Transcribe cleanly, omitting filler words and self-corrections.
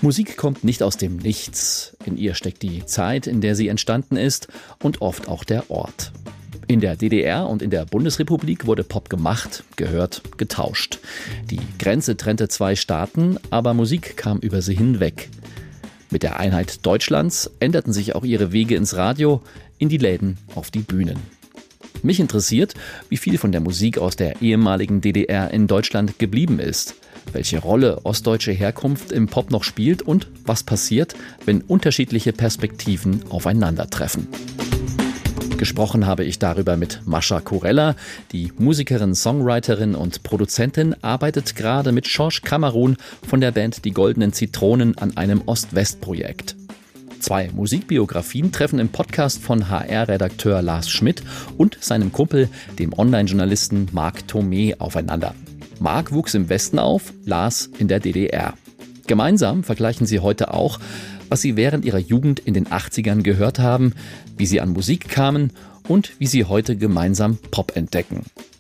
Musik kommt nicht aus dem Nichts. In ihr steckt die Zeit, in der sie entstanden ist, und oft auch der Ort. In der DDR und in der Bundesrepublik wurde Pop gemacht, gehört, getauscht. Die Grenze trennte zwei Staaten, aber Musik kam über sie hinweg. Mit der Einheit Deutschlands änderten sich auch ihre Wege ins Radio, in die Läden, auf die Bühnen. Mich interessiert, wie viel von der Musik aus der ehemaligen DDR in Deutschland geblieben ist, welche Rolle ostdeutsche Herkunft im Pop noch spielt und was passiert, wenn unterschiedliche Perspektiven aufeinandertreffen. Gesprochen habe ich darüber mit Mascha Kurella. Die Musikerin, Songwriterin und Produzentin arbeitet gerade mit Schorsch Kamerun von der Band Die Goldenen Zitronen an einem Ost-West-Projekt. 2 Musikbiografien treffen im Podcast von HR-Redakteur Lars Schmidt und seinem Kumpel, dem Online-Journalisten Marc Thomé, aufeinander. Marc wuchs im Westen auf, Lars in der DDR. Gemeinsam vergleichen sie heute auch, was sie während ihrer Jugend in den 80ern gehört haben, wie sie an Musik kamen und wie sie heute gemeinsam Pop entdecken.